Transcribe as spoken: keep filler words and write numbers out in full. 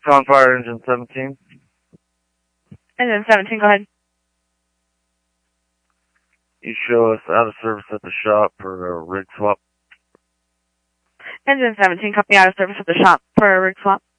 On fire engine seventeen. Engine seventeen, go ahead. You show us out of service at the shop for a rig swap. Engine seventeen, copy out of service at the shop for a rig swap.